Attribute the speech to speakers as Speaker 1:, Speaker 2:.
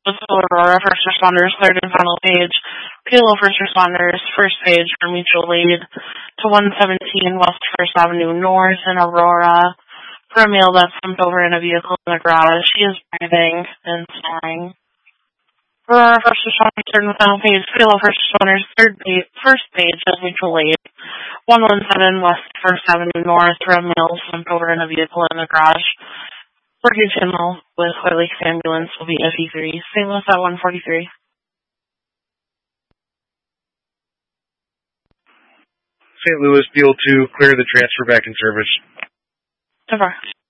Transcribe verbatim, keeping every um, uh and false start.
Speaker 1: Aurora, first responders, third and final page. Palo first responders, first page for mutual aid to one seventeen West First Avenue North in Aurora for a male that's slumped over in a vehicle in the garage. He is breathing and snoring. Aurora first responders, third and final page. Palo first responders, third page, first page of mutual aid. one seventeen West First Avenue North for a male slumped over in a vehicle in the garage. Working channel with Hoyle Lakes Ambulance will be F E three. Saint Louis at one forty-three.
Speaker 2: Saint Louis, Deal two, clear the transfer back in service.
Speaker 1: So far.